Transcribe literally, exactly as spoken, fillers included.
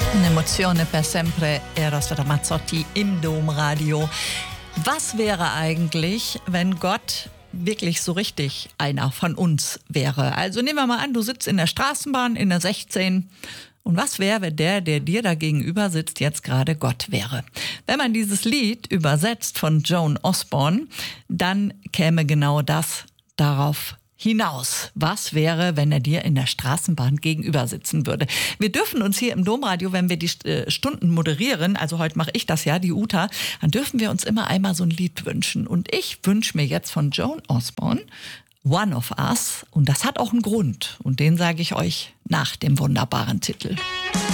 Un'emozione per sempre, Eros Ramazzotti im Domradio. Was wäre eigentlich, wenn Gott wirklich so richtig einer von uns wäre? Also nehmen wir mal an, du sitzt in der Straßenbahn in der sechzehn. Und was wäre, wenn der, der dir da gegenüber sitzt, jetzt gerade Gott wäre? Wenn man dieses Lied übersetzt von Joan Osborne, dann käme genau das darauf hinaus. Was wäre, wenn er dir in der Straßenbahn gegenüber sitzen würde? Wir dürfen uns hier im Domradio, wenn wir die Stunden moderieren, also heute mache ich das ja, die Uta, dann dürfen wir uns immer einmal so ein Lied wünschen. Und ich wünsche mir jetzt von Joan Osborne One of Us. Und das hat auch einen Grund. Und den sage ich euch nach dem wunderbaren Titel.